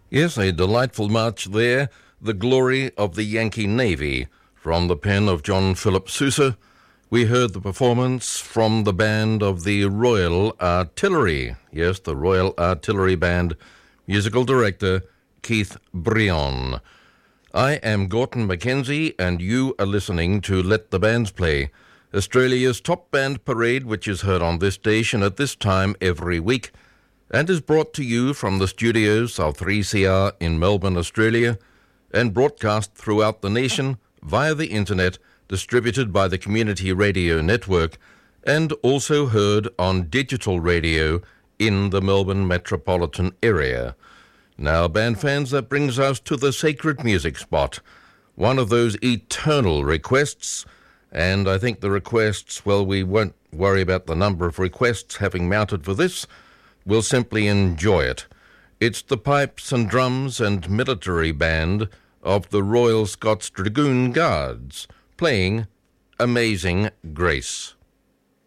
Yes, a delightful march there, The Glory of the Yankee Navy, from the pen of John Philip Sousa. We heard the performance from the band of the Royal Artillery. Yes, the Royal Artillery Band, musical director Keith Brion. I am Gorton Mackenzie, and you are listening to Let the Bands Play, Australia's top band parade, which is heard on this station at this time every week, and is brought to you from the studios of 3CR in Melbourne, Australia, and broadcast throughout the nation via the internet, distributed by the Community Radio Network, and also heard on digital radio in the Melbourne metropolitan area. Now, band fans, that brings us to the sacred music spot, one of those eternal requests, and I think the requests, well, we won't worry about the number of requests having mounted for this. We'll simply enjoy it. It's the pipes and drums and military band of the Royal Scots Dragoon Guards playing Amazing Grace.